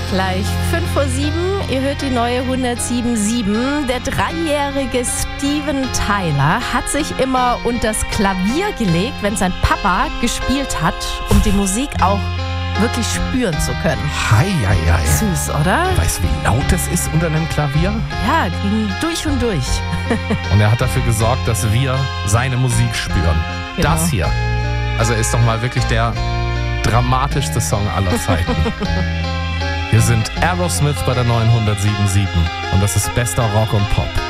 gleich 5:07 Uhr. Ihr hört die neue 107.7. Der 3-jährige Steven Tyler hat sich immer unters Klavier gelegt, wenn sein Papa gespielt hat, um die Musik auch wirklich spüren zu können. Hei. Süß, oder? Weißt du, wie laut es ist unter einem Klavier? Ja, ging durch und durch. Und er hat dafür gesorgt, dass wir seine Musik spüren. Genau. Das hier. Also ist doch mal wirklich der dramatischste Song aller Zeiten. Wir sind Aerosmith bei der neuen 107.7 und das ist bester Rock und Pop.